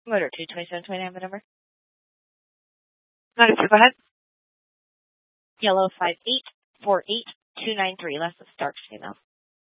Motor 22729, the number. 92, go ahead. Yellow 5848293. That's the Starks female.